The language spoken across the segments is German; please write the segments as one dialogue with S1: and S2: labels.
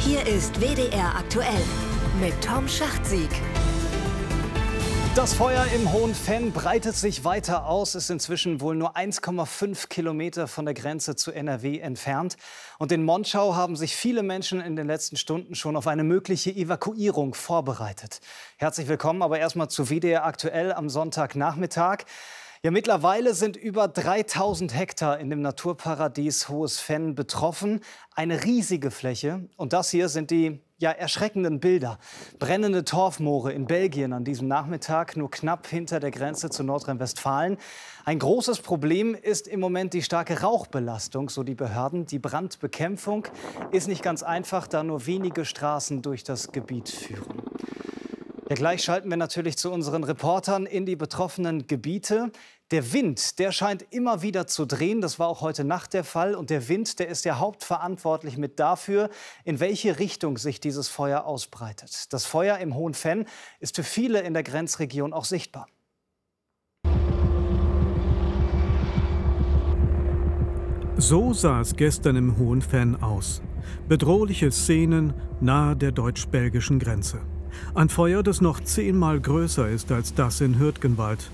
S1: Hier ist WDR aktuell mit Tom Schachtsieg.
S2: Das Feuer im Hohen Venn breitet sich weiter aus, ist inzwischen wohl nur 1,5 Kilometer von der Grenze zu NRW entfernt. Und in Monschau haben sich viele Menschen in den letzten Stunden schon auf eine mögliche Evakuierung vorbereitet. Herzlich willkommen aber erstmal zu WDR aktuell am Sonntagnachmittag. Ja, mittlerweile sind über 3000 Hektar in dem Naturparadies Hohes Venn betroffen. Eine riesige Fläche. Und das hier sind die erschreckenden Bilder. Brennende Torfmoore in Belgien an diesem Nachmittag, nur knapp hinter der Grenze zu Nordrhein-Westfalen. Ein großes Problem ist im Moment die starke Rauchbelastung, so die Behörden. Die Brandbekämpfung ist nicht ganz einfach, da nur wenige Straßen durch das Gebiet führen. Ja, gleich schalten wir natürlich zu unseren Reportern in die betroffenen Gebiete. Der Wind, der scheint immer wieder zu drehen. Das war auch heute Nacht der Fall. Und der Wind, der ist ja hauptverantwortlich mit dafür, in welche Richtung sich dieses Feuer ausbreitet. Das Feuer im Hohen Venn ist für viele in der Grenzregion auch sichtbar.
S3: So sah es gestern im Hohen Venn aus. Bedrohliche Szenen nahe der deutsch-belgischen Grenze. Ein Feuer, das noch 10-mal größer ist als das in Hürtgenwald.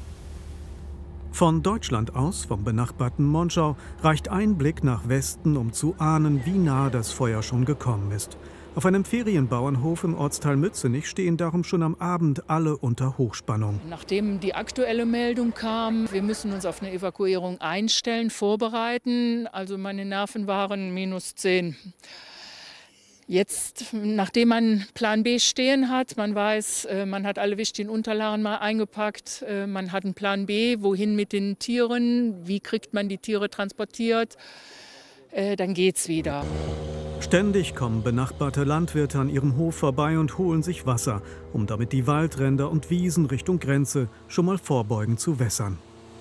S3: Von Deutschland aus, vom benachbarten Monschau, reicht ein Blick nach Westen, um zu ahnen, wie nah das Feuer schon gekommen ist. Auf einem Ferienbauernhof im Ortsteil Mützenich stehen darum schon am Abend alle unter Hochspannung.
S4: Nachdem die aktuelle Meldung kam, wir müssen uns auf eine Evakuierung einstellen, vorbereiten. Also meine Nerven waren -10. Jetzt, nachdem man Plan B stehen hat, man weiß, man hat alle wichtigen Unterlagen mal eingepackt, man hat einen Plan B, wohin mit den Tieren, wie kriegt man die Tiere transportiert, dann geht's wieder.
S3: Ständig kommen benachbarte Landwirte an ihrem Hof vorbei und holen sich Wasser, um damit die Waldränder und Wiesen Richtung Grenze schon mal vorbeugend zu wässern.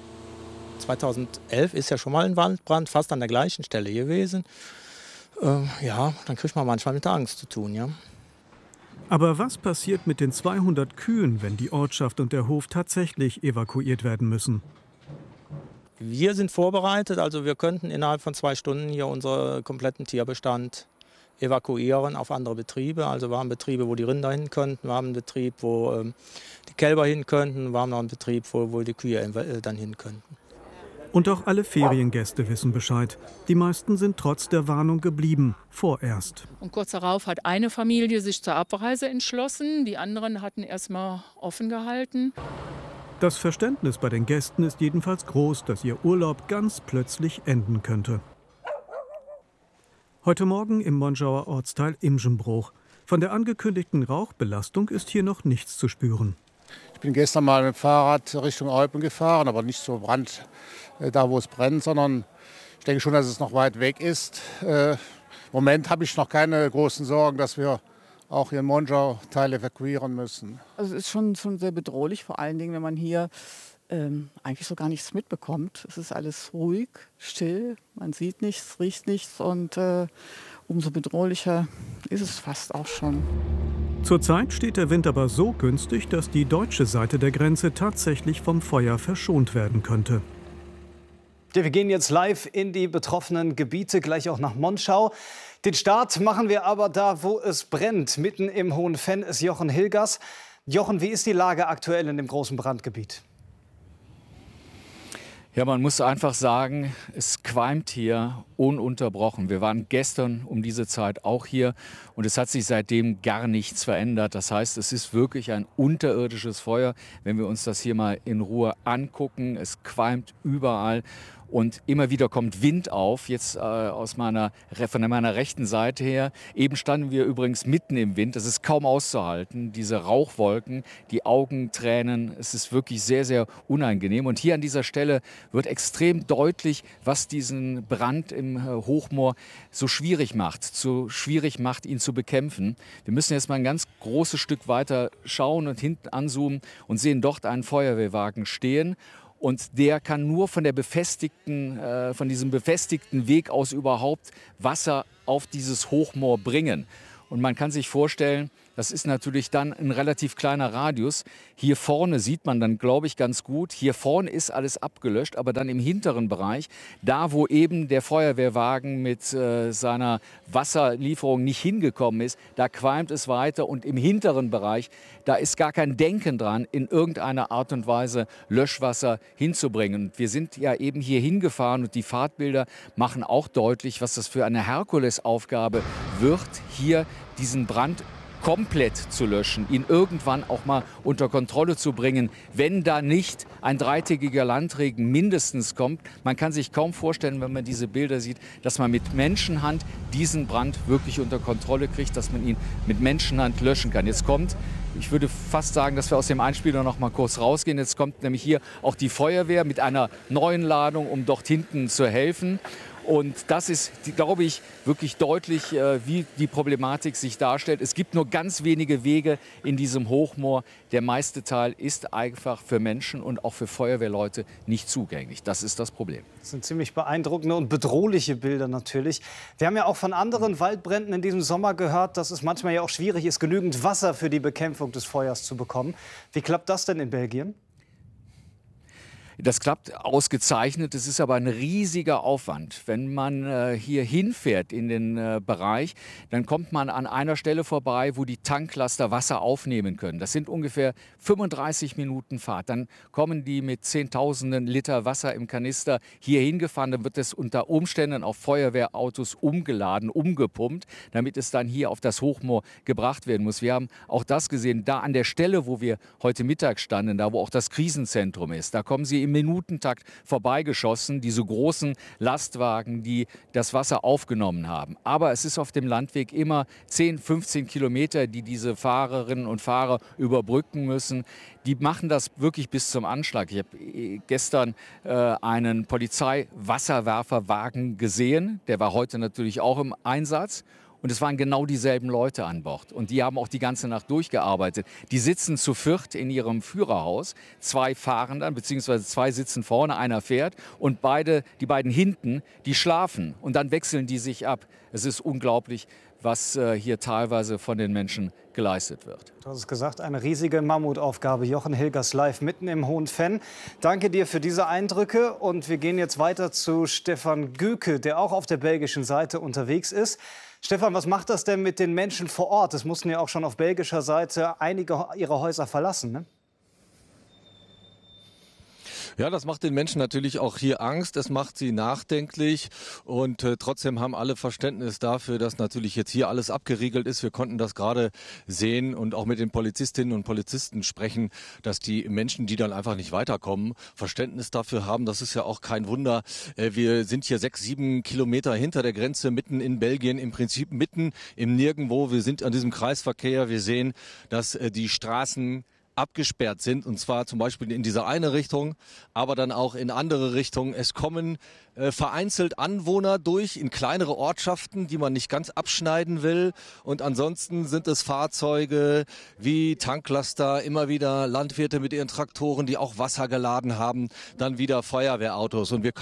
S5: 2011 ist ja schon mal ein Waldbrand fast an der gleichen Stelle gewesen. Ja, dann kriegt man manchmal mit der Angst zu tun, ja.
S3: Aber was passiert mit den 200 Kühen, wenn die Ortschaft und der Hof tatsächlich evakuiert werden müssen?
S5: Wir sind vorbereitet, also wir könnten innerhalb von 2 Stunden hier unseren kompletten Tierbestand evakuieren auf andere Betriebe. Also wir haben Betriebe, wo die Rinder hin könnten, wir haben einen Betrieb, wo die Kälber hin könnten, wir haben noch einen Betrieb, wo die Kühe dann hin könnten.
S3: Und auch alle Feriengäste wissen Bescheid. Die meisten sind trotz der Warnung geblieben, vorerst.
S4: Und kurz darauf hat eine Familie sich zur Abreise entschlossen, die anderen hatten erstmal offen gehalten.
S3: Das Verständnis bei den Gästen ist jedenfalls groß, dass ihr Urlaub ganz plötzlich enden könnte. Heute Morgen im Monschauer Ortsteil Imschenbruch. Von der angekündigten Rauchbelastung ist hier noch nichts zu spüren.
S6: Ich bin gestern mal mit dem Fahrrad Richtung Eupen gefahren, aber nicht so da, wo es brennt, sondern ich denke schon, dass es noch weit weg ist. Im Moment habe ich noch keine großen Sorgen, dass wir auch hier in Monschau Teile evakuieren müssen.
S7: Also es ist schon sehr bedrohlich, vor allen Dingen, wenn man hier eigentlich so gar nichts mitbekommt. Es ist alles ruhig, still, man sieht nichts, riecht nichts und umso bedrohlicher ist es fast auch schon.
S3: Zurzeit steht der Wind aber so günstig, dass die deutsche Seite der Grenze tatsächlich vom Feuer verschont werden könnte.
S2: Ja, wir gehen jetzt live in die betroffenen Gebiete, gleich auch nach Monschau. Den Start machen wir aber da, wo es brennt. Mitten im Hohen Venn ist Jochen Hilgers. Jochen, wie ist die Lage aktuell in dem großen Brandgebiet?
S8: Ja, man muss einfach sagen, es qualmt hier ununterbrochen. Wir waren gestern um diese Zeit auch hier und es hat sich seitdem gar nichts verändert. Das heißt, es ist wirklich ein unterirdisches Feuer, wenn wir uns das hier mal in Ruhe angucken. Es qualmt überall. Und immer wieder kommt Wind auf, jetzt von meiner rechten Seite her. Eben standen wir übrigens mitten im Wind. Das ist kaum auszuhalten, diese Rauchwolken, die Augentränen. Es ist wirklich sehr, sehr unangenehm. Und hier an dieser Stelle wird extrem deutlich, was diesen Brand im Hochmoor so schwierig macht, ihn zu bekämpfen. Wir müssen jetzt mal ein ganz großes Stück weiter schauen und hinten anzoomen und sehen dort einen Feuerwehrwagen stehen. Und der kann nur von diesem befestigten Weg aus überhaupt Wasser auf dieses Hochmoor bringen. Und man kann sich vorstellen, das ist natürlich dann ein relativ kleiner Radius. Hier vorne sieht man dann, glaube ich, ganz gut. Hier vorne ist alles abgelöscht, aber dann im hinteren Bereich, da wo eben der Feuerwehrwagen mit seiner Wasserlieferung nicht hingekommen ist, da qualmt es weiter. Und im hinteren Bereich, da ist gar kein Denken dran, in irgendeiner Art und Weise Löschwasser hinzubringen. Und wir sind ja eben hier hingefahren und die Fahrtbilder machen auch deutlich, was das für eine Herkulesaufgabe wird, hier diesen Brand komplett zu löschen, ihn irgendwann auch mal unter Kontrolle zu bringen, wenn da nicht ein dreitägiger Landregen mindestens kommt. Man kann sich kaum vorstellen, wenn man diese Bilder sieht, dass man mit Menschenhand diesen Brand wirklich unter Kontrolle kriegt, dass man ihn mit Menschenhand löschen kann. Jetzt kommt, ich würde fast sagen, dass wir aus dem Einspieler noch mal kurz rausgehen. Jetzt kommt nämlich hier auch die Feuerwehr mit einer neuen Ladung, um dort hinten zu helfen. Und das ist, glaube ich, wirklich deutlich, wie die Problematik sich darstellt. Es gibt nur ganz wenige Wege in diesem Hochmoor. Der meiste Teil ist einfach für Menschen und auch für Feuerwehrleute nicht zugänglich. Das ist das Problem.
S2: Das sind ziemlich beeindruckende und bedrohliche Bilder natürlich. Wir haben ja auch von anderen Waldbränden in diesem Sommer gehört, dass es manchmal ja auch schwierig ist, genügend Wasser für die Bekämpfung des Feuers zu bekommen. Wie klappt das denn in Belgien?
S8: Das klappt ausgezeichnet, es ist aber ein riesiger Aufwand. Wenn man hier hinfährt in den Bereich, dann kommt man an einer Stelle vorbei, wo die Tanklaster Wasser aufnehmen können. Das sind ungefähr 35 Minuten Fahrt. Dann kommen die mit Zehntausenden Liter Wasser im Kanister hier hingefahren. Dann wird es unter Umständen auf Feuerwehrautos umgeladen, umgepumpt, damit es dann hier auf das Hochmoor gebracht werden muss. Wir haben auch das gesehen, da an der Stelle, wo wir heute Mittag standen, da wo auch das Krisenzentrum ist, da kommen sie im Minutentakt vorbeigeschossen, diese großen Lastwagen, die das Wasser aufgenommen haben. Aber es ist auf dem Landweg immer 10, 15 Kilometer, die diese Fahrerinnen und Fahrer überbrücken müssen. Die machen das wirklich bis zum Anschlag. Ich habe gestern einen Polizeiwasserwerferwagen gesehen. Der war heute natürlich auch im Einsatz. Und es waren genau dieselben Leute an Bord. Und die haben auch die ganze Nacht durchgearbeitet. Die sitzen zu viert in ihrem Führerhaus. 2 fahren dann, beziehungsweise 2 sitzen vorne, einer fährt. Und die beiden hinten, die schlafen. Und dann wechseln die sich ab. Es ist unglaublich, was hier teilweise von den Menschen geleistet wird.
S2: Du hast es gesagt, eine riesige Mammutaufgabe. Jochen Hilgers live mitten im Hohen Venn. Danke dir für diese Eindrücke. Und wir gehen jetzt weiter zu Stefan Göke, der auch auf der belgischen Seite unterwegs ist. Stefan, was macht das denn mit den Menschen vor Ort? Es mussten ja auch schon auf belgischer Seite einige ihre Häuser verlassen, ne?
S9: Ja, das macht den Menschen natürlich auch hier Angst. Es macht sie nachdenklich. Und trotzdem haben alle Verständnis dafür, dass natürlich jetzt hier alles abgeriegelt ist. Wir konnten das gerade sehen und auch mit den Polizistinnen und Polizisten sprechen, dass die Menschen, die dann einfach nicht weiterkommen, Verständnis dafür haben. Das ist ja auch kein Wunder. Wir sind hier 6, 7 Kilometer hinter der Grenze, mitten in Belgien, im Prinzip mitten im Nirgendwo. Wir sind an diesem Kreisverkehr. Wir sehen, dass die Straßen abgesperrt sind, und zwar zum Beispiel in diese eine Richtung, aber dann auch in andere Richtungen. Es kommen vereinzelt Anwohner durch in kleinere Ortschaften, die man nicht ganz abschneiden will, und ansonsten sind es Fahrzeuge wie Tanklaster, immer wieder Landwirte mit ihren Traktoren, die auch Wasser geladen haben, dann wieder Feuerwehrautos, und wir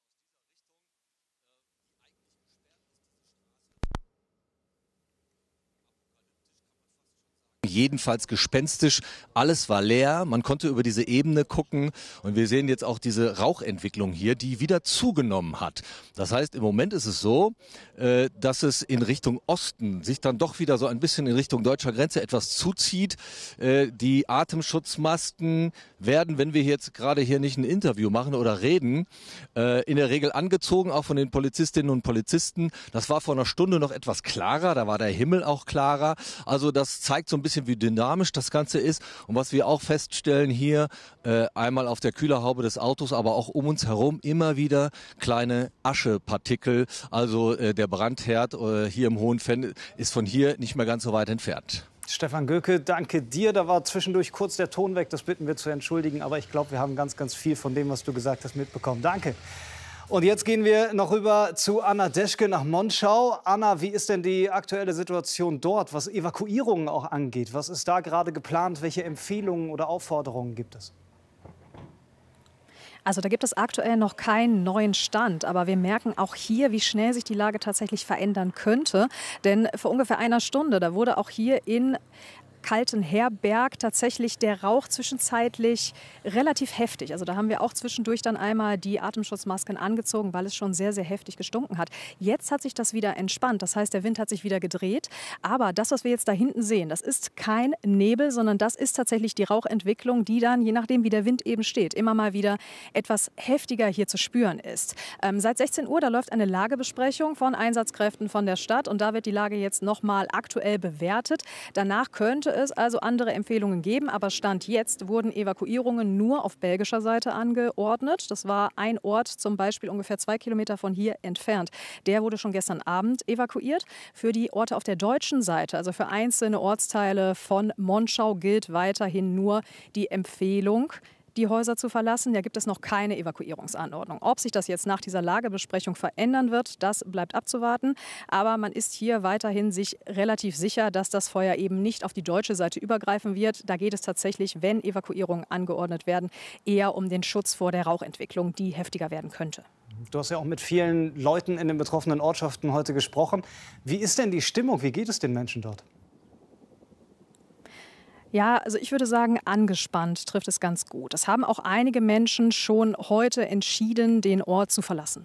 S9: jedenfalls gespenstisch. Alles war leer. Man konnte über diese Ebene gucken. Und wir sehen jetzt auch diese Rauchentwicklung hier, die wieder zugenommen hat. Das heißt, im Moment ist es so, dass es in Richtung Osten sich dann doch wieder so ein bisschen in Richtung deutscher Grenze etwas zuzieht. Die Atemschutzmasken werden, wenn wir jetzt gerade hier nicht ein Interview machen oder reden, in der Regel angezogen, auch von den Polizistinnen und Polizisten. Das war vor einer Stunde noch etwas klarer. Da war der Himmel auch klarer. Also das zeigt so ein bisschen, wie dynamisch das Ganze ist. Und was wir auch feststellen hier, einmal auf der Kühlerhaube des Autos, aber auch um uns herum immer wieder kleine Aschepartikel. Also der Brandherd hier im Hohen Venn ist von hier nicht mehr ganz so weit entfernt.
S2: Stefan Göke, danke dir. Da war zwischendurch kurz der Ton weg, das bitten wir zu entschuldigen. Aber ich glaube, wir haben ganz, ganz viel von dem, was du gesagt hast, mitbekommen. Danke. Und jetzt gehen wir noch rüber zu Anna Deschke nach Monschau. Anna, wie ist denn die aktuelle Situation dort, was Evakuierungen auch angeht? Was ist da gerade geplant? Welche Empfehlungen oder Aufforderungen gibt es?
S10: Also da gibt es aktuell noch keinen neuen Stand, aber wir merken auch hier, wie schnell sich die Lage tatsächlich verändern könnte. Denn vor ungefähr einer Stunde, da wurde auch hier in Kaltenherberg tatsächlich der Rauch zwischenzeitlich relativ heftig. Also da haben wir auch zwischendurch dann einmal die Atemschutzmasken angezogen, weil es schon sehr, sehr heftig gestunken hat. Jetzt hat sich das wieder entspannt. Das heißt, der Wind hat sich wieder gedreht. Aber das, was wir jetzt da hinten sehen, das ist kein Nebel, sondern das ist tatsächlich die Rauchentwicklung, die dann, je nachdem wie der Wind eben steht, immer mal wieder etwas heftiger hier zu spüren ist. Seit 16 Uhr, da läuft eine Lagebesprechung von Einsatzkräften von der Stadt und da wird die Lage jetzt nochmal aktuell bewertet. Danach könnte es also andere Empfehlungen geben, aber Stand jetzt wurden Evakuierungen nur auf belgischer Seite angeordnet. Das war ein Ort, zum Beispiel ungefähr 2 Kilometer von hier entfernt. Der wurde schon gestern Abend evakuiert. Für die Orte auf der deutschen Seite, also für einzelne Ortsteile von Monschau, gilt weiterhin nur die Empfehlung, die Häuser zu verlassen. Da gibt es noch keine Evakuierungsanordnung. Ob sich das jetzt nach dieser Lagebesprechung verändern wird, das bleibt abzuwarten. Aber man ist hier weiterhin sich relativ sicher, dass das Feuer eben nicht auf die deutsche Seite übergreifen wird. Da geht es tatsächlich, wenn Evakuierungen angeordnet werden, eher um den Schutz vor der Rauchentwicklung, die heftiger werden könnte.
S2: Du hast ja auch mit vielen Leuten in den betroffenen Ortschaften heute gesprochen. Wie ist denn die Stimmung? Wie geht es den Menschen dort?
S10: Ja, also ich würde sagen, angespannt trifft es ganz gut. Es haben auch einige Menschen schon heute entschieden, den Ort zu verlassen.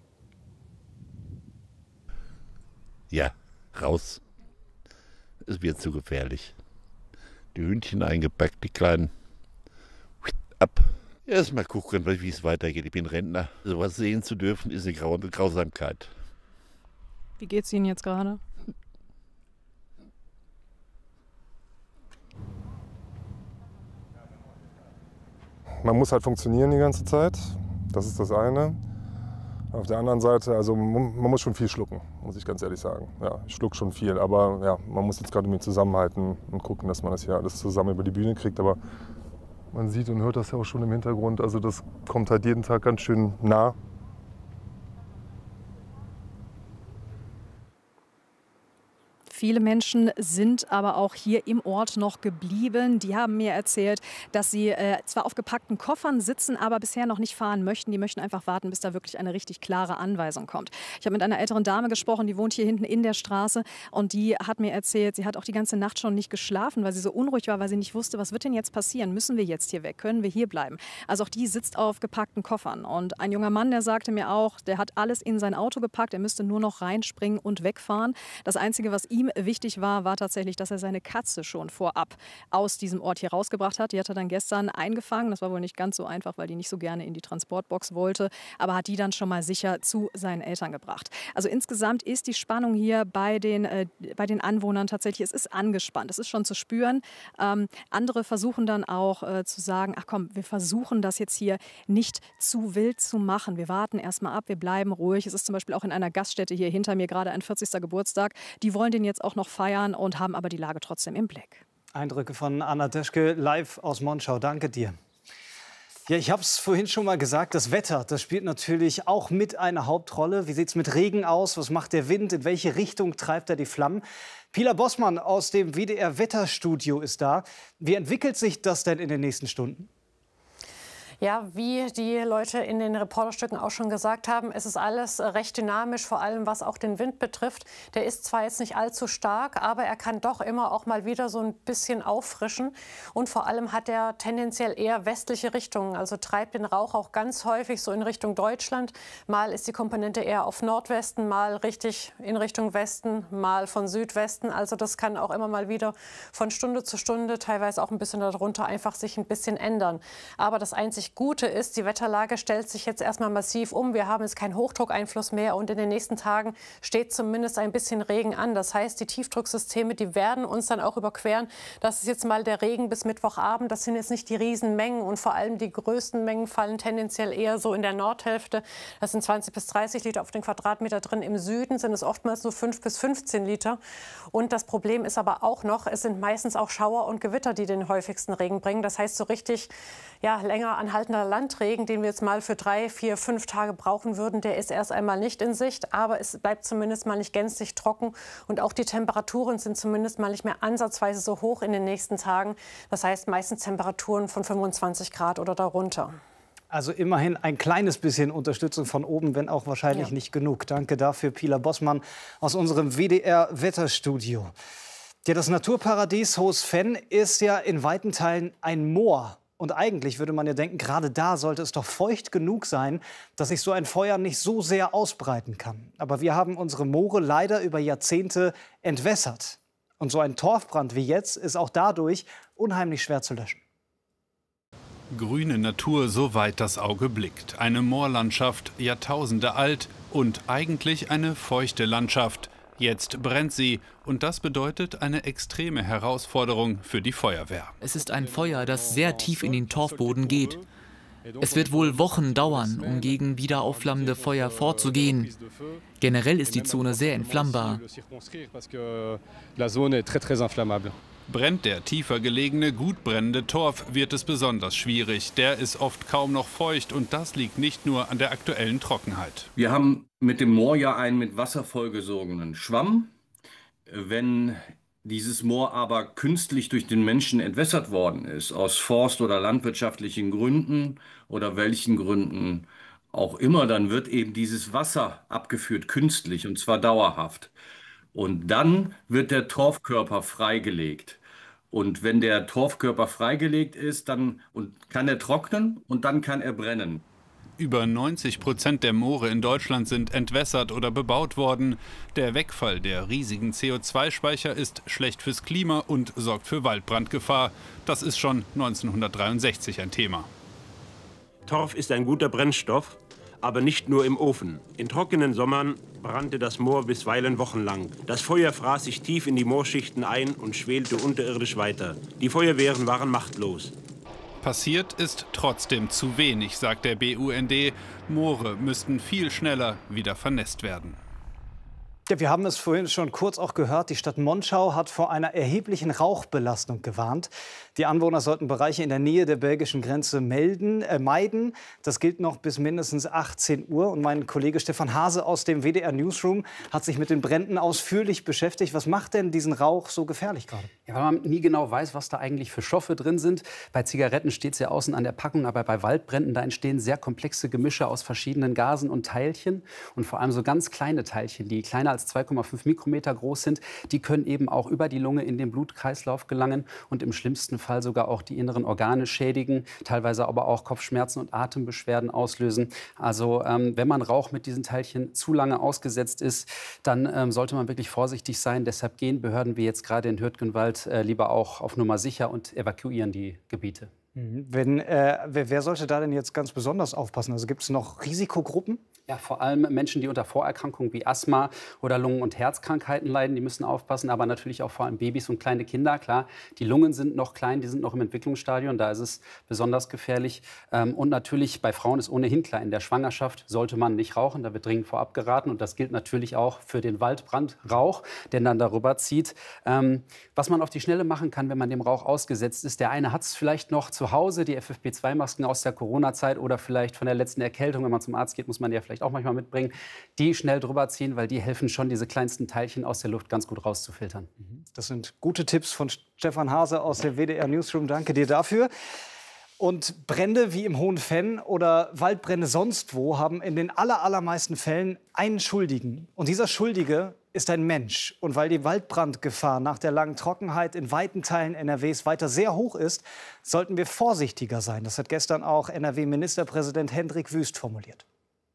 S11: Ja, raus. Es wird zu gefährlich. Die Hündchen eingepackt, die Kleinen. Ab. Erst mal gucken, wie es weitergeht. Ich bin Rentner. Sowas sehen zu dürfen, ist eine Grausamkeit.
S10: Wie geht es Ihnen jetzt gerade?
S12: Man muss halt funktionieren die ganze Zeit, das ist das eine. Auf der anderen Seite, also man muss schon viel schlucken, muss ich ganz ehrlich sagen. Ja, ich schluck schon viel, aber ja, man muss jetzt gerade mit zusammenhalten und gucken, dass man das hier alles zusammen über die Bühne kriegt. Aber man sieht und hört das ja auch schon im Hintergrund, also das kommt halt jeden Tag ganz schön nah.
S10: Viele Menschen sind aber auch hier im Ort noch geblieben. Die haben mir erzählt, dass sie zwar auf gepackten Koffern sitzen, aber bisher noch nicht fahren möchten. Die möchten einfach warten, bis da wirklich eine richtig klare Anweisung kommt. Ich habe mit einer älteren Dame gesprochen, die wohnt hier hinten in der Straße. Und die hat mir erzählt, sie hat auch die ganze Nacht schon nicht geschlafen, weil sie so unruhig war, weil sie nicht wusste, was wird denn jetzt passieren? Müssen wir jetzt hier weg? Können wir hier bleiben? Also auch die sitzt auf gepackten Koffern. Und ein junger Mann, der sagte mir auch, der hat alles in sein Auto gepackt. Er müsste nur noch reinspringen und wegfahren. Das Einzige, was ihm wichtig war tatsächlich, dass er seine Katze schon vorab aus diesem Ort hier rausgebracht hat. Die hat er dann gestern eingefangen. Das war wohl nicht ganz so einfach, weil die nicht so gerne in die Transportbox wollte, aber hat die dann schon mal sicher zu seinen Eltern gebracht. Also insgesamt ist die Spannung hier bei den Anwohnern tatsächlich, es ist angespannt, es ist schon zu spüren. Andere versuchen dann auch zu sagen, ach komm, wir versuchen das jetzt hier nicht zu wild zu machen. Wir warten erst mal ab, wir bleiben ruhig. Es ist zum Beispiel auch in einer Gaststätte hier hinter mir gerade ein 40. Geburtstag. Die wollen den jetzt auch noch feiern und haben aber die Lage trotzdem im Blick.
S2: Eindrücke von Anna Teschke live aus Monschau. Danke dir. Ja, ich habe es vorhin schon mal gesagt, das Wetter, das spielt natürlich auch mit eine Hauptrolle. Wie sieht es mit Regen aus? Was macht der Wind? In welche Richtung treibt er die Flammen? Pila Bossmann aus dem WDR-Wetterstudio ist da. Wie entwickelt sich das denn in den nächsten Stunden?
S13: Ja, wie die Leute in den Reporterstücken auch schon gesagt haben, es ist alles recht dynamisch, vor allem was auch den Wind betrifft. Der ist zwar jetzt nicht allzu stark, aber er kann doch immer auch mal wieder so ein bisschen auffrischen. Und vor allem hat er tendenziell eher westliche Richtungen, also treibt den Rauch auch ganz häufig so in Richtung Deutschland. Mal ist die Komponente eher auf Nordwesten, mal richtig in Richtung Westen, mal von Südwesten. Also das kann auch immer mal wieder von Stunde zu Stunde, teilweise auch ein bisschen darunter, einfach sich ein bisschen ändern. Aber das einzig Gute ist, die Wetterlage stellt sich jetzt erstmal massiv um. Wir haben jetzt keinen Hochdruckeinfluss mehr und in den nächsten Tagen steht zumindest ein bisschen Regen an. Das heißt, die Tiefdrucksysteme, die werden uns dann auch überqueren. Das ist jetzt mal der Regen bis Mittwochabend. Das sind jetzt nicht die Riesenmengen und vor allem die größten Mengen fallen tendenziell eher so in der Nordhälfte. Das sind 20 bis 30 Liter auf den Quadratmeter drin. Im Süden sind es oftmals nur 5 bis 15 Liter. Und das Problem ist aber auch noch, es sind meistens auch Schauer und Gewitter, die den häufigsten Regen bringen. Das heißt, so richtig länger anhaltender Landregen, den wir jetzt mal für 3, 4, 5 Tage brauchen würden, der ist erst einmal nicht in Sicht. Aber es bleibt zumindest mal nicht gänzlich trocken. Und auch die Temperaturen sind zumindest mal nicht mehr ansatzweise so hoch in den nächsten Tagen. Das heißt meistens Temperaturen von 25 Grad oder darunter.
S2: Also immerhin ein kleines bisschen Unterstützung von oben, wenn auch wahrscheinlich nicht genug. Danke dafür, Pila Bossmann aus unserem WDR-Wetterstudio. Ja, das Naturparadies Hohes Venn ist ja in weiten Teilen ein Moor. Und eigentlich würde man ja denken, gerade da sollte es doch feucht genug sein, dass sich so ein Feuer nicht so sehr ausbreiten kann. Aber wir haben unsere Moore leider über Jahrzehnte entwässert. Und so ein Torfbrand wie jetzt ist auch dadurch unheimlich schwer zu löschen.
S14: Grüne Natur, soweit das Auge blickt. Eine Moorlandschaft, Jahrtausende alt und eigentlich eine feuchte Landschaft. Jetzt brennt sie und das bedeutet eine extreme Herausforderung für die Feuerwehr.
S15: Es ist ein Feuer, das sehr tief in den Torfboden geht. Es wird wohl Wochen dauern, um gegen wieder aufflammende Feuer vorzugehen. Generell ist die Zone sehr entflammbar.
S14: Brennt der tiefer gelegene, gut brennende Torf, wird es besonders schwierig. Der ist oft kaum noch feucht und das liegt nicht nur an der aktuellen Trockenheit.
S16: Wir haben mit dem Moor ja einen mit Wasser vollgesogenen Schwamm. Wenn dieses Moor aber künstlich durch den Menschen entwässert worden ist, aus forst- oder landwirtschaftlichen Gründen oder welchen Gründen auch immer, dann wird eben dieses Wasser abgeführt, künstlich, und zwar dauerhaft. Und dann wird der Torfkörper freigelegt. Und wenn der Torfkörper freigelegt ist, dann kann er trocknen und dann kann er brennen.
S14: Über 90% der Moore in Deutschland sind entwässert oder bebaut worden. Der Wegfall der riesigen CO2-Speicher ist schlecht fürs Klima und sorgt für Waldbrandgefahr. Das ist schon 1963 ein Thema.
S17: Torf ist ein guter Brennstoff, aber nicht nur im Ofen. In trockenen Sommern brannte das Moor bisweilen wochenlang. Das Feuer fraß sich tief in die Moorschichten ein und schwelte unterirdisch weiter. Die Feuerwehren waren machtlos.
S14: Passiert ist trotzdem zu wenig, sagt der BUND. Moore müssten viel schneller wieder vernässt werden.
S2: Ja, wir haben es vorhin schon kurz auch gehört. Die Stadt Monschau hat vor einer erheblichen Rauchbelastung gewarnt. Die Anwohner sollten Bereiche in der Nähe der belgischen Grenze meiden. Das gilt noch bis mindestens 18 Uhr. Und mein Kollege Stefan Hase aus dem WDR Newsroom hat sich mit den Bränden ausführlich beschäftigt. Was macht denn diesen Rauch so gefährlich gerade?
S18: Ja, weil man nie genau weiß, was da eigentlich für Stoffe drin sind. Bei Zigaretten steht es ja außen an der Packung, aber bei Waldbränden, da entstehen sehr komplexe Gemische aus verschiedenen Gasen und Teilchen. Und vor allem so ganz kleine Teilchen, die kleiner als 2,5 Mikrometer groß sind, die können eben auch über die Lunge in den Blutkreislauf gelangen und im schlimmsten Fall sogar auch die inneren Organe schädigen, teilweise aber auch Kopfschmerzen und Atembeschwerden auslösen. Also wenn man Rauch mit diesen Teilchen zu lange ausgesetzt ist, dann sollte man wirklich vorsichtig sein. Deshalb gehen Behörden wie jetzt gerade in Hürtgenwald lieber auch auf Nummer sicher und evakuieren die Gebiete.
S2: Wer sollte da denn jetzt ganz besonders aufpassen? Also gibt es noch Risikogruppen?
S18: Ja, vor allem Menschen, die unter Vorerkrankungen wie Asthma oder Lungen- und Herzkrankheiten leiden, die müssen aufpassen. Aber natürlich auch vor allem Babys und kleine Kinder. Klar, die Lungen sind noch klein, die sind noch im Entwicklungsstadium. Da ist es besonders gefährlich. Und natürlich bei Frauen ist ohnehin klar, in der Schwangerschaft sollte man nicht rauchen. Da wird dringend vorab geraten. Und das gilt natürlich auch für den Waldbrandrauch, der dann darüber zieht. Was man auf die Schnelle machen kann, wenn man dem Rauch ausgesetzt ist. Der eine hat es vielleicht noch zu Hause, die FFP2-Masken aus der Corona-Zeit oder vielleicht von der letzten Erkältung. Wenn man zum Arzt geht, muss man die ja vielleicht auch manchmal mitbringen. Die schnell drüber ziehen, weil die helfen schon, diese kleinsten Teilchen aus der Luft ganz gut rauszufiltern.
S2: Das sind gute Tipps von Stefan Hase aus dem WDR Newsroom. Danke dir dafür. Und Brände wie im Hohen Venn oder Waldbrände sonst wo haben in den allermeisten Fällen einen Schuldigen. Und dieser Schuldige ist ein Mensch. Und weil die Waldbrandgefahr nach der langen Trockenheit in weiten Teilen NRWs weiter sehr hoch ist, sollten wir vorsichtiger sein. Das hat gestern auch NRW-Ministerpräsident Hendrik Wüst formuliert.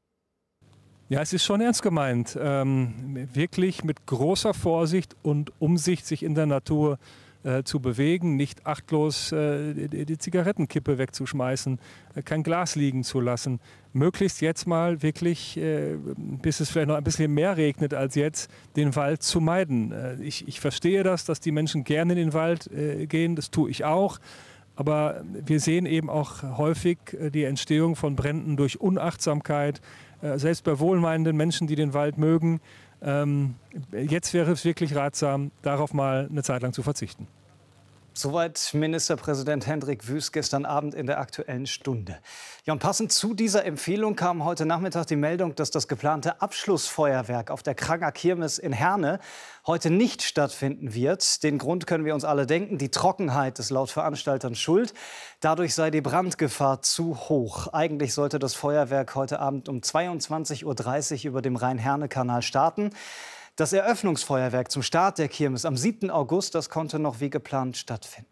S19: Ja, es ist schon ernst gemeint. Wirklich mit großer Vorsicht und Umsicht sich in der Natur zu bewegen, nicht achtlos die Zigarettenkippe wegzuschmeißen, kein Glas liegen zu lassen. Möglichst jetzt mal wirklich, bis es vielleicht noch ein bisschen mehr regnet als jetzt, den Wald zu meiden. Ich verstehe das, dass die Menschen gerne in den Wald gehen, das tue ich auch. Aber wir sehen eben auch häufig die Entstehung von Bränden durch Unachtsamkeit, selbst bei wohlmeinenden Menschen, die den Wald mögen. Jetzt wäre es wirklich ratsam, darauf mal eine Zeit lang zu verzichten.
S2: Soweit Ministerpräsident Hendrik Wüst gestern Abend in der Aktuellen Stunde. Ja, und passend zu dieser Empfehlung kam heute Nachmittag die Meldung, dass das geplante Abschlussfeuerwerk auf der Kranger Kirmes in Herne heute nicht stattfinden wird. Den Grund können wir uns alle denken. Die Trockenheit ist laut Veranstaltern schuld. Dadurch sei die Brandgefahr zu hoch. Eigentlich sollte das Feuerwerk heute Abend um 22:30 Uhr über dem Rhein-Herne-Kanal starten. Das Eröffnungsfeuerwerk zum Start der Kirmes am 7. August, das konnte noch wie geplant stattfinden.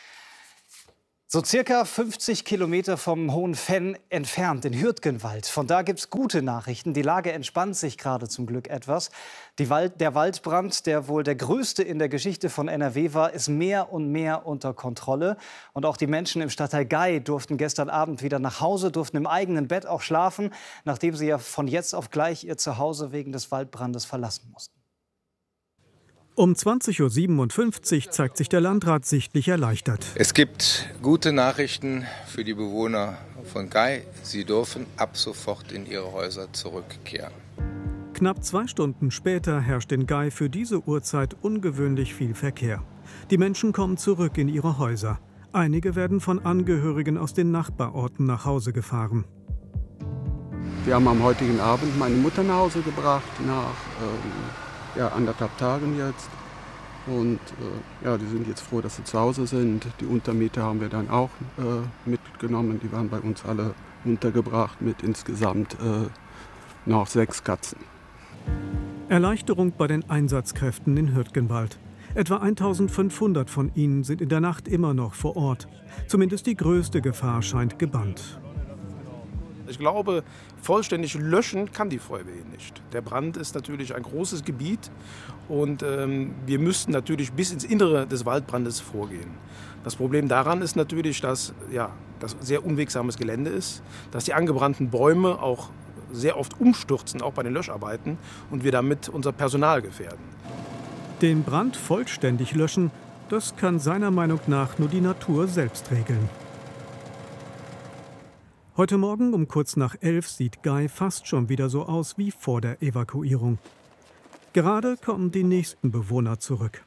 S2: So circa 50 Kilometer vom Hohen Venn entfernt, in Hürtgenwald. Von da gibt es gute Nachrichten. Die Lage entspannt sich gerade zum Glück etwas. Der Waldbrand, der wohl der größte in der Geschichte von NRW war, ist mehr und mehr unter Kontrolle. Und auch die Menschen im Stadtteil Gay durften gestern Abend wieder nach Hause, durften im eigenen Bett auch schlafen, nachdem sie ja von jetzt auf gleich ihr Zuhause wegen des Waldbrandes verlassen mussten.
S3: Um 20:57 Uhr zeigt sich der Landrat sichtlich erleichtert.
S20: Es gibt gute Nachrichten für die Bewohner von Gay. Sie dürfen ab sofort in ihre Häuser zurückkehren.
S3: Knapp 2 Stunden später herrscht in Gay für diese Uhrzeit ungewöhnlich viel Verkehr. Die Menschen kommen zurück in ihre Häuser. Einige werden von Angehörigen aus den Nachbarorten nach Hause gefahren.
S21: Wir haben am heutigen Abend meine Mutter nach Hause gebracht, nach 1,5 Tagen jetzt. Und die sind jetzt froh, dass sie zu Hause sind. Die Untermieter haben wir dann auch mitgenommen. Die waren bei uns alle untergebracht mit insgesamt noch 6 Katzen.
S3: Erleichterung bei den Einsatzkräften in Hürtgenwald. Etwa 1500 von ihnen sind in der Nacht immer noch vor Ort. Zumindest die größte Gefahr scheint gebannt.
S22: Ich glaube, vollständig löschen kann die Feuerwehr nicht. Der Brand ist natürlich ein großes Gebiet und wir müssten natürlich bis ins Innere des Waldbrandes vorgehen. Das Problem daran ist natürlich, dass das sehr unwegsames Gelände ist, dass die angebrannten Bäume auch sehr oft umstürzen, auch bei den Löscharbeiten, und wir damit unser Personal gefährden.
S3: Den Brand vollständig löschen, das kann seiner Meinung nach nur die Natur selbst regeln. Heute Morgen um kurz nach 11 sieht Gay fast schon wieder so aus wie vor der Evakuierung. Gerade kommen die nächsten Bewohner zurück.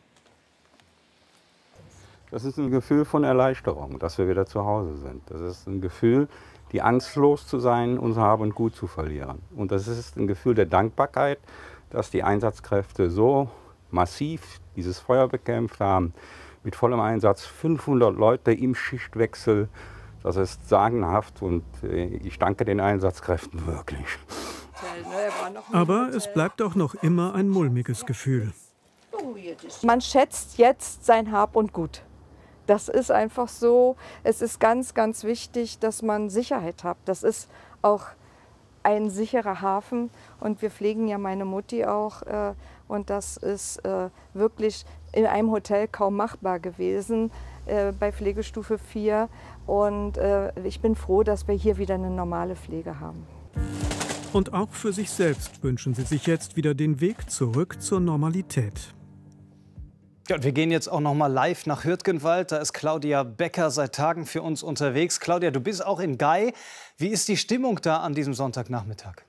S23: Das ist ein Gefühl von Erleichterung, dass wir wieder zu Hause sind. Das ist ein Gefühl, die Angst los zu sein, unser Hab und Gut zu verlieren. Und das ist ein Gefühl der Dankbarkeit, dass die Einsatzkräfte so massiv dieses Feuer bekämpft haben. Mit vollem Einsatz 500 Leute im Schichtwechsel. Das ist sagenhaft und ich danke den Einsatzkräften wirklich.
S3: Aber es bleibt auch noch immer ein mulmiges Gefühl.
S24: Man schätzt jetzt sein Hab und Gut. Das ist einfach so. Es ist ganz, ganz wichtig, dass man Sicherheit hat. Das ist auch ein sicherer Hafen und wir pflegen ja meine Mutti auch. Und das ist wirklich in einem Hotel kaum machbar gewesen, bei Pflegestufe 4. Und ich bin froh, dass wir hier wieder eine normale Pflege haben.
S3: Und auch für sich selbst wünschen sie sich jetzt wieder den Weg zurück zur Normalität.
S2: Ja, und wir gehen jetzt auch noch mal live nach Hürtgenwald. Da ist Claudia Becker seit Tagen für uns unterwegs. Claudia, du bist auch in Gay. Wie ist die Stimmung da an diesem Sonntagnachmittag?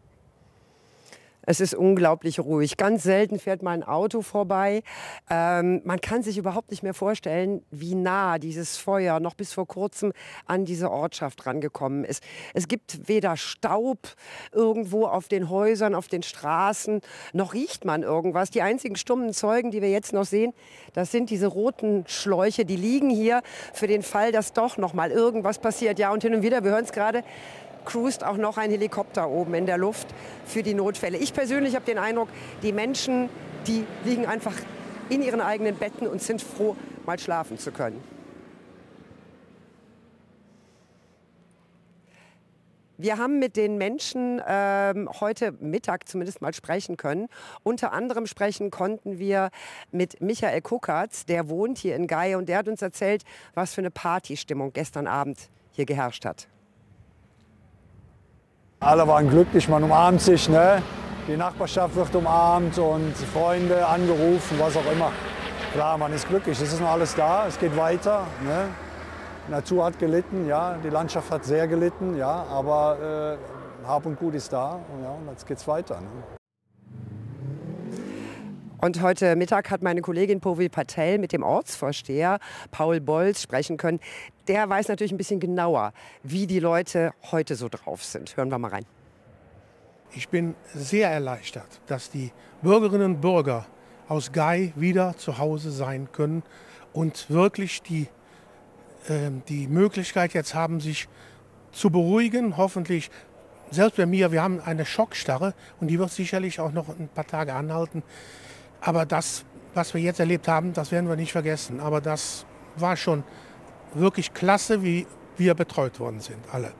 S25: Es ist unglaublich ruhig. Ganz selten fährt mal ein Auto vorbei. Man kann sich überhaupt nicht mehr vorstellen, wie nah dieses Feuer noch bis vor kurzem an diese Ortschaft rangekommen ist. Es gibt weder Staub irgendwo auf den Häusern, auf den Straßen, noch riecht man irgendwas. Die einzigen stummen Zeugen, die wir jetzt noch sehen, das sind diese roten Schläuche, die liegen hier für den Fall, dass doch noch mal irgendwas passiert. Ja, und hin und wieder, wir hören es gerade, cruist auch noch ein Helikopter oben in der Luft für die Notfälle. Ich persönlich habe den Eindruck, die Menschen, die liegen einfach in ihren eigenen Betten und sind froh, mal schlafen zu können. Wir haben mit den Menschen heute Mittag zumindest mal sprechen können. Unter anderem sprechen konnten wir mit Michael Kuckertz, der wohnt hier in Gay, und der hat uns erzählt, was für eine Partystimmung gestern Abend hier geherrscht hat.
S26: Alle waren glücklich, man umarmt sich, ne? Die Nachbarschaft wird umarmt und Freunde angerufen, was auch immer. Klar, man ist glücklich, es ist noch alles da, es geht weiter. Ne? Die Natur hat gelitten, ja, die Landschaft hat sehr gelitten, ja, aber Hab und Gut ist da und, ja, und jetzt geht's weiter. Ne?
S25: Und heute Mittag hat meine Kollegin Purvi Patel mit dem Ortsvorsteher Paul Bolz sprechen können. Der weiß natürlich ein bisschen genauer, wie die Leute heute so drauf sind. Hören wir mal rein.
S1: Ich bin sehr erleichtert, dass die Bürgerinnen und Bürger aus Gei wieder zu Hause sein können und wirklich die Möglichkeit jetzt haben, sich zu beruhigen. Hoffentlich, selbst bei mir, wir haben eine Schockstarre und die wird sicherlich auch noch ein paar Tage anhalten. Aber das, was wir jetzt erlebt haben, das werden wir nicht vergessen. Aber das war schon wirklich klasse, wie wir betreut worden sind, alle.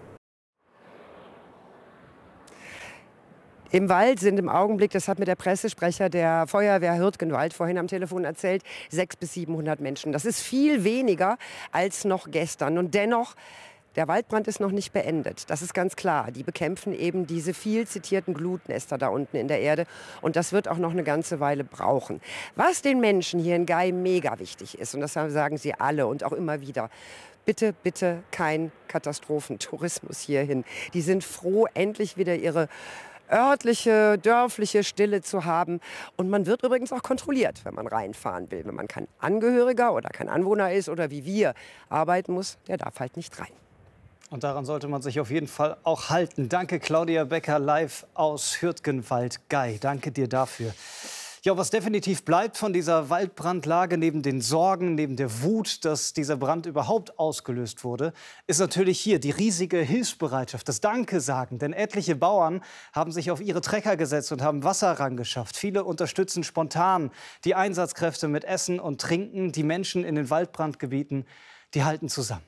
S25: Im Wald sind im Augenblick, das hat mir der Pressesprecher der Feuerwehr Hürtgenwald vorhin am Telefon erzählt, 600 bis 700 Menschen. Das ist viel weniger als noch gestern. Und dennoch, der Waldbrand ist noch nicht beendet. Das ist ganz klar. Die bekämpfen eben diese viel zitierten Glutnester da unten in der Erde. Und das wird auch noch eine ganze Weile brauchen. Was den Menschen hier in Gei mega wichtig ist, und das sagen sie alle und auch immer wieder, bitte, bitte kein Katastrophentourismus hierhin. Die sind froh, endlich wieder ihre örtliche, dörfliche Stille zu haben. Und man wird übrigens auch kontrolliert, wenn man reinfahren will. Wenn man kein Angehöriger oder kein Anwohner ist oder wie wir arbeiten muss, der darf halt nicht rein.
S2: Und daran sollte man sich auf jeden Fall auch halten. Danke, Claudia Becker, live aus Hürtgenwald-Gei. Danke dir dafür. Ja, was definitiv bleibt von dieser Waldbrandlage, neben den Sorgen, neben der Wut, dass dieser Brand überhaupt ausgelöst wurde, ist natürlich hier die riesige Hilfsbereitschaft, das Danke-Sagen. Denn etliche Bauern haben sich auf ihre Trecker gesetzt und haben Wasser rangeschafft. Viele unterstützen spontan die Einsatzkräfte mit Essen und Trinken. Die Menschen in den Waldbrandgebieten, die halten zusammen.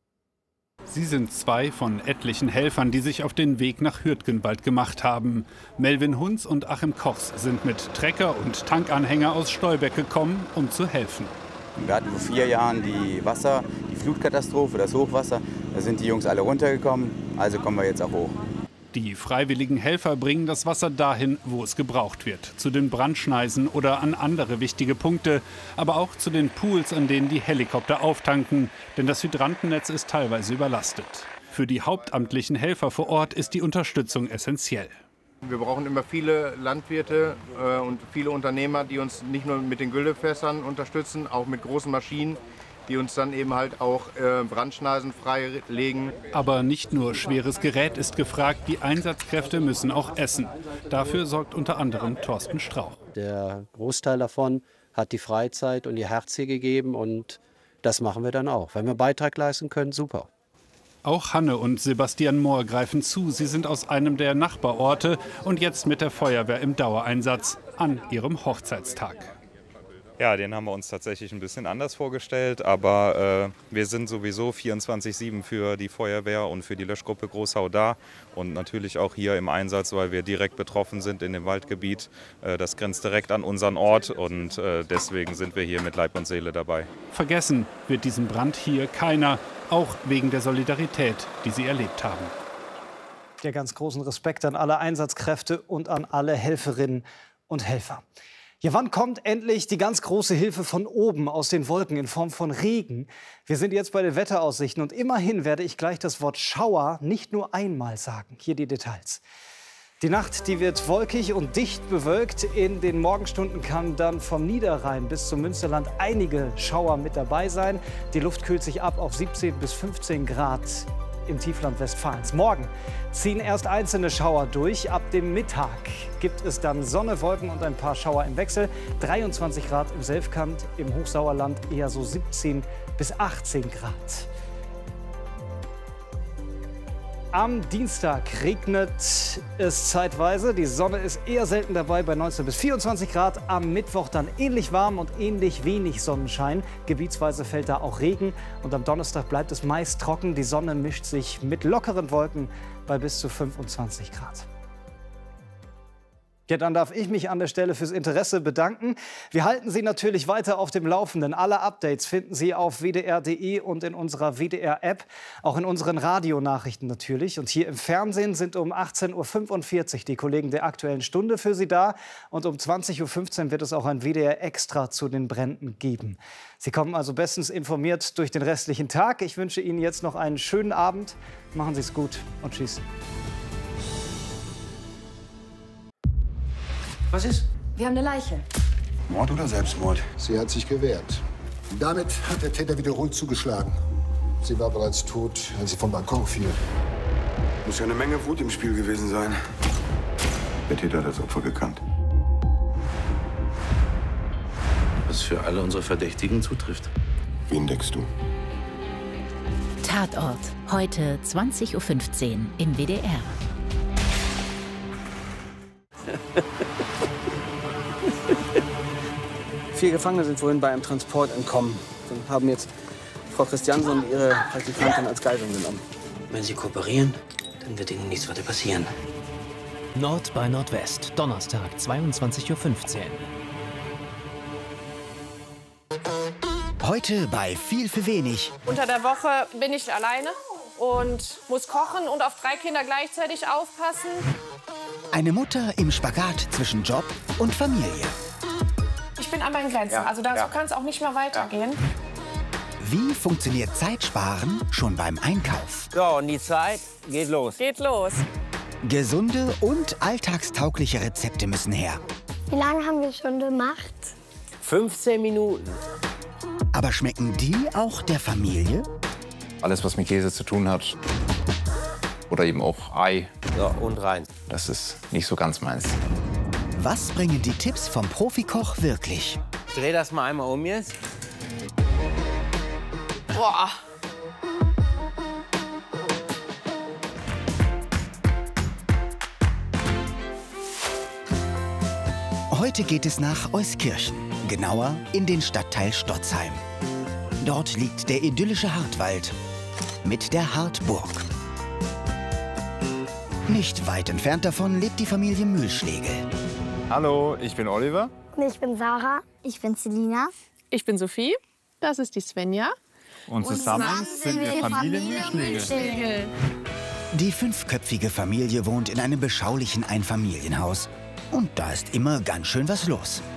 S14: Sie sind zwei von etlichen Helfern, die sich auf den Weg nach Hürtgenwald gemacht haben. Melvin Hunz und Achim Kochs sind mit Trecker und Tankanhänger aus Stolberg gekommen, um zu helfen.
S4: Wir hatten vor 4 Jahren die Flutkatastrophe, das Hochwasser. Da sind die Jungs alle runtergekommen, also kommen wir jetzt auch hoch.
S14: Die freiwilligen Helfer bringen das Wasser dahin, wo es gebraucht wird. Zu den Brandschneisen oder an andere wichtige Punkte. Aber auch zu den Pools, an denen die Helikopter auftanken. Denn das Hydrantennetz ist teilweise überlastet. Für die hauptamtlichen Helfer vor Ort ist die Unterstützung essentiell.
S5: Wir brauchen immer viele Landwirte und viele Unternehmer, die uns nicht nur mit den Güllefässern unterstützen, auch mit großen Maschinen, die uns dann eben halt auch Brandschneisen freilegen.
S14: Aber nicht nur schweres Gerät ist gefragt, die Einsatzkräfte müssen auch essen. Dafür sorgt unter anderem Thorsten Strauch.
S6: Der Großteil davon hat die Freizeit und ihr Herz hier gegeben und das machen wir dann auch. Wenn wir Beitrag leisten können, super.
S14: Auch Hanne und Sebastian Mohr greifen zu. Sie sind aus einem der Nachbarorte und jetzt mit der Feuerwehr im Dauereinsatz an ihrem Hochzeitstag.
S7: Ja, den haben wir uns tatsächlich ein bisschen anders vorgestellt, aber wir sind sowieso 24/7 für die Feuerwehr und für die Löschgruppe Großhau da und natürlich auch hier im Einsatz, weil wir direkt betroffen sind in dem Waldgebiet. Das grenzt direkt an unseren Ort und deswegen sind wir hier mit Leib und Seele dabei.
S14: Vergessen wird diesen Brand hier keiner, auch wegen der Solidarität, die sie erlebt haben.
S2: Der ganz großen Respekt an alle Einsatzkräfte und an alle Helferinnen und Helfer. Ja, wann kommt endlich die ganz große Hilfe von oben aus den Wolken in Form von Regen? Wir sind jetzt bei den Wetteraussichten und immerhin werde ich gleich das Wort Schauer nicht nur einmal sagen. Hier die Details. Die Nacht, die wird wolkig und dicht bewölkt. In den Morgenstunden kann dann vom Niederrhein bis zum Münsterland einige Schauer mit dabei sein. Die Luft kühlt sich ab auf 17 bis 15 Grad im Tiefland Westfalens. Morgen ziehen erst einzelne Schauer durch. Ab dem Mittag gibt es dann Sonne, Wolken und ein paar Schauer im Wechsel. 23 Grad im Selfkant, im Hochsauerland eher so 17 bis 18 Grad. Am Dienstag regnet es zeitweise. Die Sonne ist eher selten dabei bei 19 bis 24 Grad. Am Mittwoch dann ähnlich warm und ähnlich wenig Sonnenschein. Gebietsweise fällt da auch Regen. Und am Donnerstag bleibt es meist trocken. Die Sonne mischt sich mit lockeren Wolken bei bis zu 25 Grad. Ja, dann darf ich mich an der Stelle fürs Interesse bedanken. Wir halten Sie natürlich weiter auf dem Laufenden. Alle Updates finden Sie auf wdr.de und in unserer WDR-App, auch in unseren Radionachrichten natürlich. Und hier im Fernsehen sind um 18:45 Uhr die Kollegen der Aktuellen Stunde für Sie da. Und um 20:15 Uhr wird es auch ein WDR-Extra zu den Bränden geben. Sie kommen also bestens informiert durch den restlichen Tag. Ich wünsche Ihnen jetzt noch einen schönen Abend. Machen Sie es gut und tschüss.
S8: Was ist?
S27: Wir haben eine Leiche.
S8: Mord oder Selbstmord?
S9: Sie hat sich gewehrt. Damit hat der Täter wiederholt zugeschlagen. Sie war bereits tot, als sie vom Balkon fiel.
S8: Muss ja eine Menge Wut im Spiel gewesen sein. Der Täter hat das Opfer gekannt.
S10: Was für alle unsere Verdächtigen zutrifft.
S8: Wen deckst du?
S11: Tatort. Heute 20:15 Uhr im WDR.
S12: Vier Gefangene sind vorhin bei einem Transport entkommen und haben jetzt Frau Christiansen und ihre Praktikantin als Geisel genommen.
S13: Wenn Sie kooperieren, dann wird Ihnen nichts weiter passieren.
S27: Nord bei Nordwest, Donnerstag, 22:15 Uhr.
S28: Heute bei Viel für wenig.
S29: Unter der Woche bin ich alleine und muss kochen und auf 3 Kinder gleichzeitig aufpassen.
S28: Eine Mutter im Spagat zwischen Job und Familie.
S29: Ich bin an meinen Grenzen, also dazu kann es auch nicht mehr weitergehen.
S28: Wie funktioniert Zeitsparen schon beim Einkauf?
S13: So, und die Zeit geht los.
S29: Geht los.
S28: Gesunde und alltagstaugliche Rezepte müssen her.
S30: Wie lange haben wir schon gemacht?
S13: 15 Minuten.
S28: Aber schmecken die auch der Familie?
S31: Alles, was mit Käse zu tun hat. Oder eben auch Ei.
S13: So, und rein.
S31: Das ist nicht so ganz meins.
S28: Was bringen die Tipps vom Profikoch wirklich?
S13: Dreh das mal einmal um jetzt.
S29: Boah.
S28: Heute geht es nach Euskirchen, genauer in den Stadtteil Stotzheim. Dort liegt der idyllische Hartwald mit der Hartburg. Nicht weit entfernt davon lebt die Familie Mühlschlegel.
S32: Hallo, ich bin Oliver.
S30: Ich bin Sarah. Ich bin Selina.
S29: Ich bin Sophie. Das ist die Svenja.
S32: Und zusammen sind wir Familie Mühlschlegel.
S28: Die 5-köpfige Familie wohnt in einem beschaulichen Einfamilienhaus. Und da ist immer ganz schön was los.